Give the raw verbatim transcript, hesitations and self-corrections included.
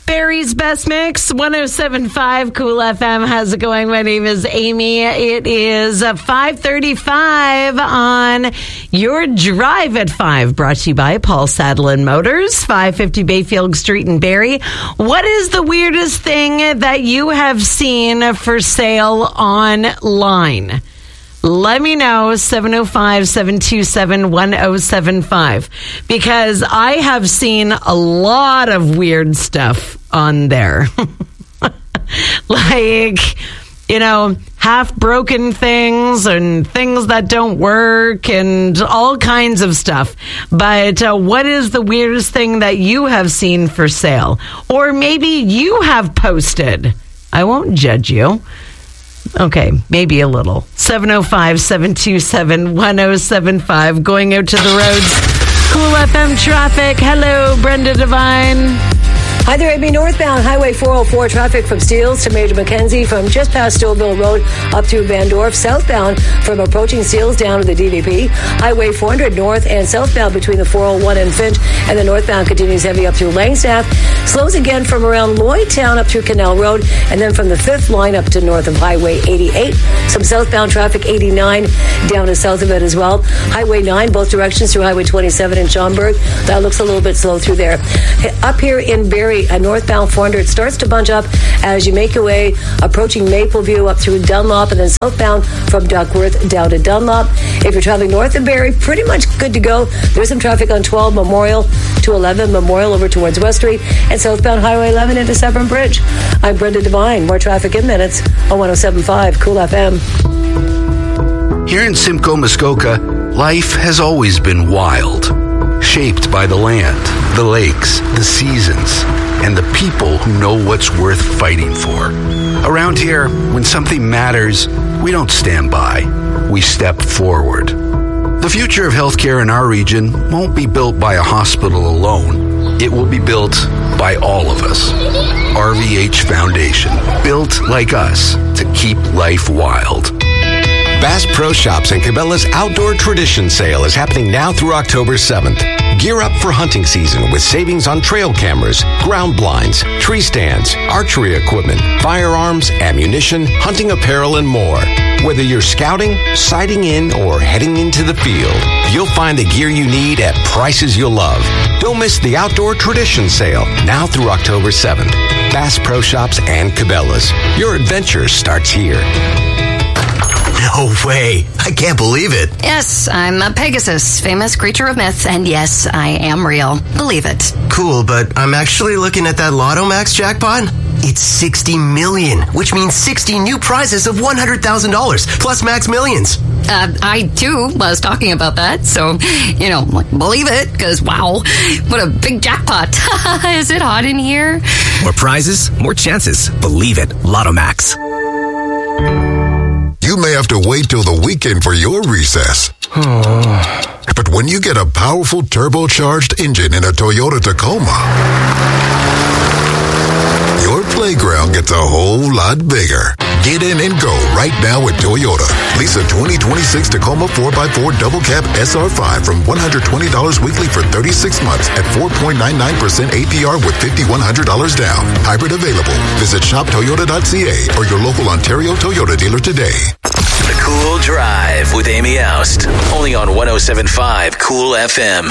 Barry's Best Mix, one oh seven point five Cool F M. How's it going? My name is Amy. It is five thirty-five on your Drive at five, brought to you by Paul Sadler Motors, five fifty Bayfield Street in Barrie. What is the weirdest thing that you have seen for sale online? Let me know, seven oh five, seven two seven, one oh seven five, because I have seen a lot of weird stuff on there. Like, you know, half broken things and things that don't work and all kinds of stuff. But uh, what is the weirdest thing that you have seen for sale? Or maybe you have posted. I won't judge you. Okay, maybe a little. seven oh five, seven two seven, one oh seven five. Going out to the roads. Cool F M traffic. Hello, Brenda Devine. Hi there, Amy. Northbound Highway four oh four traffic from Steeles to Major Mackenzie, from just past Stouffville Road up through Van Dorp. Southbound from approaching Steeles down to the D V P. Highway four hundred north and southbound between the four oh one and Finch, and the northbound continues heavy up through Langstaff. Slows again from around Lloydtown up through Canal Road, and then from the fifth line up to north of Highway eighty-eight. Some southbound traffic, eighty-nine down to south of it as well. Highway nine, both directions through Highway twenty-seven in Schaumburg. That looks a little bit slow through there. Up here in Barrie, a northbound four hundred starts to bunch up as you make your way approaching Mapleview up through Dunlop, and then southbound from Duckworth down to Dunlop. If you're traveling north of Barrie, pretty much good to go. There's some traffic on twelve Memorial to eleven Memorial over towards West Street, and southbound Highway eleven into Severn Bridge. I'm Brenda Devine. More traffic in minutes on one oh seven point five Cool F M. Here in Simcoe, Muskoka, life has always been wild, shaped by the land, the lakes, the seasons, and the people who know what's worth fighting for. Around here, when something matters, we don't stand by, we step forward. The future of healthcare in our region won't be built by a hospital alone. It will be built by all of us. R V H Foundation, built like us to keep life wild. Bass Pro Shops and Cabela's Outdoor Tradition Sale is happening now through October seventh. Gear up for hunting season with savings on trail cameras, ground blinds, tree stands, archery equipment, firearms, ammunition, hunting apparel, and more. Whether you're scouting, sighting in, or heading into the field, you'll find the gear you need at prices you'll love. Don't miss the Outdoor Tradition Sale now through October seventh. Bass Pro Shops and Cabela's. Your adventure starts here. No way. I can't believe it. Yes, I'm a Pegasus, famous creature of myth, and yes, I am real. Believe it. Cool, but I'm actually looking at that Lotto Max jackpot. It's sixty million, which means sixty new prizes of one hundred thousand dollars, plus Max Millions. Uh, I, too, was talking about that, so, you know, believe it, because, wow, what a big jackpot. Is it hot in here? More prizes, more chances. Believe it. Lotto Max. You may have to wait till the weekend for your recess. But when you get a powerful turbocharged engine in a Toyota Tacoma, your playground gets a whole lot bigger. Get in and go right now at Toyota. Lease a twenty twenty-six Tacoma four by four Double Cab S R five from one hundred twenty dollars weekly for thirty-six months at four point nine nine percent A P R with five thousand one hundred dollars down. Hybrid available. Visit shop toyota dot c a or your local Ontario Toyota dealer today. The Cool Drive with Amy Oust. Only on one oh seven point five Cool F M.